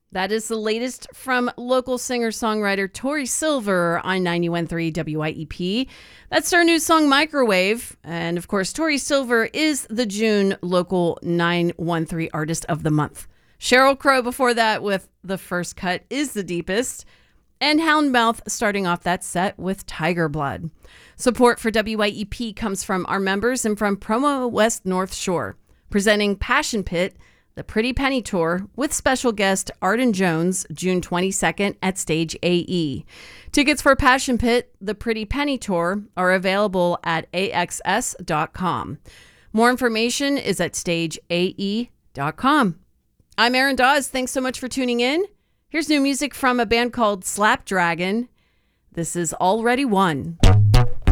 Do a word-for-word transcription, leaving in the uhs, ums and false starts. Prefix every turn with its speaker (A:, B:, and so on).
A: That is the latest from local singer-songwriter Tori Silver on ninety-one point three W I E P. That's our new song, Microwave. And, of course, Tori Silver is the June local nine one three Artist of the Month. Sheryl Crow before that with The First Cut is the Deepest. And Houndmouth starting off that set with Tiger Blood. Support for W I E P comes from our members and from Promo West North Shore, presenting Passion Pit, the Pretty Penny Tour, with special guest Arden Jones, June twenty-second at Stage A E. Tickets for Passion Pit, the Pretty Penny Tour, are available at A X S dot com. More information is at stage A E dot com. I'm Erin Dawes. Thanks so much for tuning in. Here's new music from a band called Slapdragon. This is Already Won.